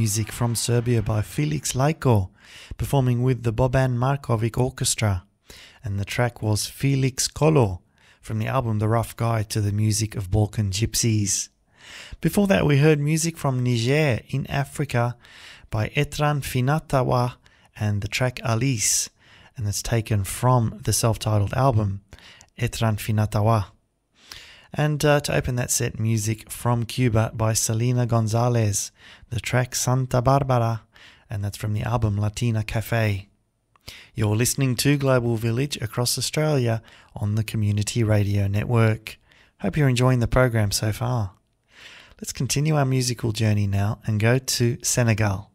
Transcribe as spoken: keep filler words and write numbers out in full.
music from Serbia by Felix Lajko, performing with the Boban Markovic Orchestra, and the track was Felix Kolo from the album The Rough Guide to the Music of Balkan Gypsies. Before that we heard music from Niger in Africa by Etran Finatawa and the track Alice, and it's taken from the self-titled album Etran Finatawa. And uh, to open that set, music from Cuba by Selena Gonzalez, the track Santa Barbara, and that's from the album Latina Cafe. You're listening to Global Village across Australia on the Community Radio Network. Hope you're enjoying the program so far. Let's continue our musical journey now and go to Senegal.